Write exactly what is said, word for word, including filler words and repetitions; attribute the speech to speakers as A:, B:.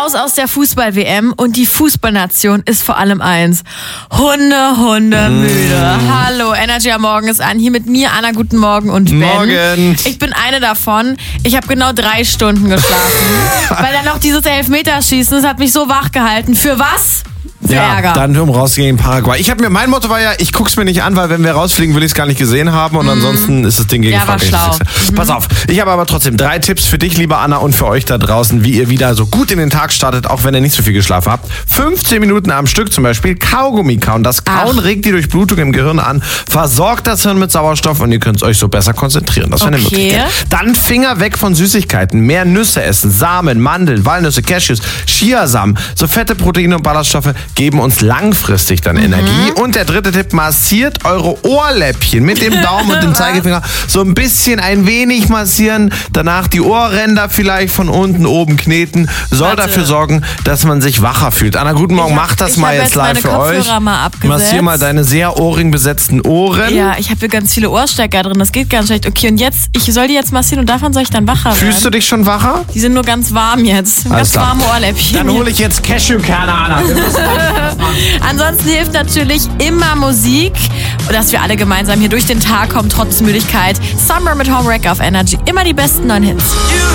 A: raus aus der Fußball-W M und die Fußballnation ist vor allem eins. Hunde, Hunde, mm. müde. Hallo, Energy am Morgen ist an. Hier mit mir, Anna, guten Morgen und Ben.
B: Morgen.
A: Ich bin eine davon. Ich habe genau drei Stunden geschlafen. Weil dann noch dieses Elfmeterschießen, das hat mich so wach gehalten. Für was? Für
B: ja,
A: Ärger.
B: Dann um rauszugehen in Paraguay. Ich habe mir, mein Motto war ja, ich guck's mir nicht an, weil wenn wir rausfliegen, will ich es gar nicht gesehen haben und mm. ansonsten ist das Ding gegen
A: ja,
B: Frankreich.
A: Mhm.
B: Pass auf, ich habe aber trotzdem drei Tipps für dich, liebe Anna, und für euch da draußen, wie ihr wieder so gut in den Tag startet, auch wenn ihr nicht so viel geschlafen habt. fünfzehn Minuten am Stück zum Beispiel Kaugummi kauen. Das Kauen Ach. regt die Durchblutung im Gehirn an, versorgt das Hirn mit Sauerstoff und ihr könnt euch so besser konzentrieren. Das wäre okay. eine Möglichkeit. Dann Finger weg von Süßigkeiten, mehr Nüsse essen, Samen, Mandeln, Walnüsse, Cashews, Chiasamen, so fette Proteine und Ballaststoffe geben uns langfristig dann mhm. Energie. Und der dritte Tipp, massiert eure Ohrläppchen mit dem Daumen und dem Zeigefinger so ein bisschen, ein wenig massieren, danach die Ohrränder vielleicht von unten oben kneten, soll Warte. dafür sorgen, dass man sich wacher fühlt. Anna, guten Morgen, hab, mach das mal jetzt live für euch.
A: Mal
B: Massier mal deine sehr ohringbesetzten Ohren.
A: Ja, ich habe hier ganz viele Ohrstecker drin, das geht ganz schlecht. Okay, und jetzt, ich soll die jetzt massieren und davon soll ich dann wacher werden.
B: Fühlst du dich schon wacher?
A: Die sind nur ganz warm jetzt,
B: Alles
A: ganz
B: klar.
A: warme Ohrläppchen.
B: Dann hole ich jetzt Cashewkerne, Anna.
A: Ansonsten hilft natürlich immer Musik, dass wir alle gemeinsam hier durch den Tag kommen, trotz Müdigkeit. Summer mit Home Wreck auf Energy. Immer die besten neuen Hits.